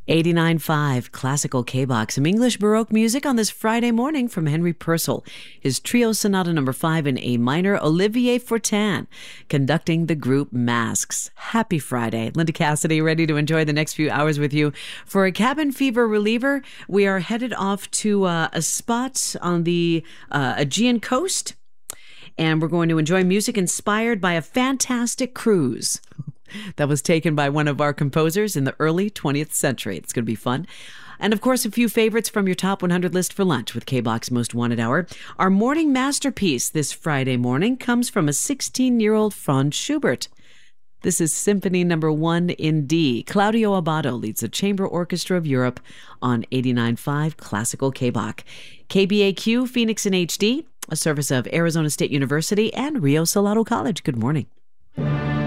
89.5 Classical K-Box, some English Baroque music on this Friday morning from Henry Purcell. His Trio Sonata No. 5 in A minor, Olivier Fortin, conducting the group Masks. Happy Friday. Linda Cassidy, ready to enjoy the next few hours with you. For a cabin fever reliever, we are headed off to a spot on the Aegean coast, and we're going to enjoy music inspired by a fantastic cruise that was taken by one of our composers in the early 20th century. It's going to be fun. And of course, a few favorites from your top 100 list for lunch with K-Box Most Wanted Hour. Our morning masterpiece this Friday morning comes from a 16-year-old Franz Schubert. This is Symphony No. 1 in D. Claudio Abbado leads the Chamber Orchestra of Europe on 89.5 Classical K-Box. KBAQ Phoenix in HD, a service of Arizona State University and Rio Salado College. Good morning.